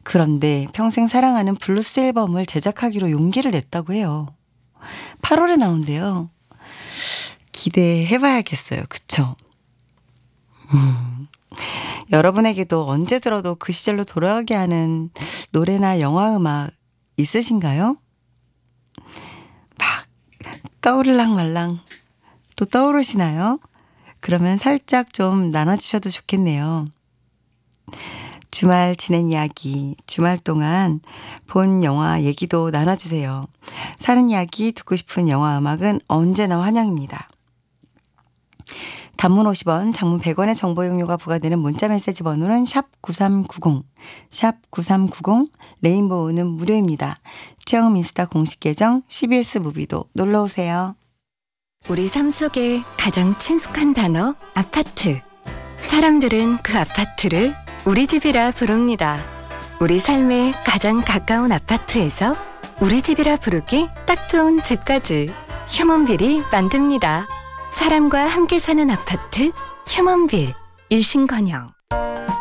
그런데 평생 사랑하는 블루스 앨범을 제작하기로 용기를 냈다고 해요. 8월에 나온대요. 기대해봐야겠어요. 그쵸? 여러분에게도 언제 들어도 그 시절로 돌아가게 하는 노래나 영화 음악 있으신가요? 막 떠오르랑 말랑 또 떠오르시나요? 그러면 살짝 좀 나눠주셔도 좋겠네요. 주말 지낸 이야기, 주말 동안 본 영화 얘기도 나눠주세요. 사는 이야기 듣고 싶은 영화 음악은 언제나 환영입니다. 단문 50원, 장문 100원의 정보 용료가 부과되는 문자메시지 번호는 샵9390, 샵9390, 레인보우는 무료입니다. 체험 인스타 공식 계정 CBS 무비도 놀러오세요. 우리 삶 속에 가장 친숙한 단어 아파트. 사람들은 그 아파트를 우리 집이라 부릅니다. 우리 삶에 가장 가까운 아파트에서 우리 집이라 부르기 딱 좋은 집까지 휴먼빌이 만듭니다. 사람과 함께 사는 아파트 휴먼빌. 일신건영.